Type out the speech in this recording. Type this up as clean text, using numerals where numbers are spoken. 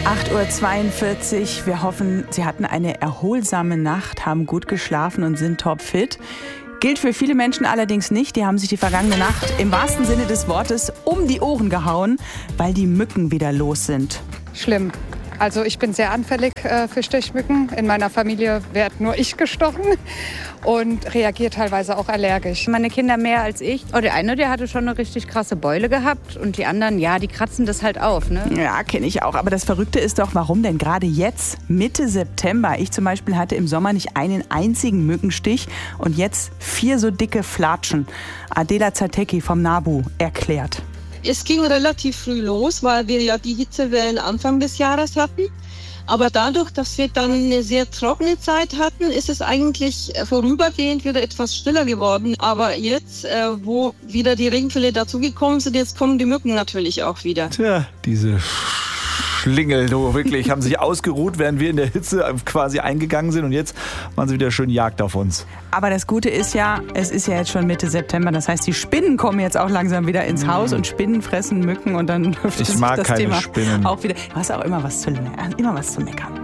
8:42 Uhr. Wir hoffen, Sie hatten eine erholsame Nacht, haben gut geschlafen und sind topfit. Gilt für viele Menschen allerdings nicht. Die haben sich die vergangene Nacht im wahrsten Sinne des Wortes um die Ohren gehauen, weil die Mücken wieder los sind. Schlimm. Also ich bin sehr anfällig für Stechmücken. In meiner Familie wird nur ich gestochen und reagiert teilweise auch allergisch. Meine Kinder mehr als ich. Oh, der eine, der hatte schon eine richtig krasse Beule gehabt und die anderen, ja, die kratzen das halt auf, ne? Ja, kenne ich auch. Aber das Verrückte ist doch, warum denn gerade jetzt, Mitte September? Ich zum Beispiel hatte im Sommer nicht einen einzigen Mückenstich und jetzt 4 so dicke Flatschen. Adela Zatecki vom NABU erklärt. Es ging relativ früh los, weil wir ja die Hitzewellen Anfang des Jahres hatten. Aber dadurch, dass wir dann eine sehr trockene Zeit hatten, ist es eigentlich vorübergehend wieder etwas stiller geworden. Aber jetzt, wo wieder die Regenfälle dazugekommen sind, jetzt kommen die Mücken natürlich auch wieder. Tja, diese Schlingel, du, wirklich, haben sich ausgeruht, während wir in der Hitze quasi eingegangen sind und jetzt machen sie wieder schön Jagd auf uns. Aber das Gute ist ja, es ist ja jetzt schon Mitte September, das heißt, die Spinnen kommen jetzt auch langsam wieder ins Haus und Spinnen fressen Mücken und dann dürfte sich das Thema Spinnen. Auch wieder. Du hast auch immer was zu meckern.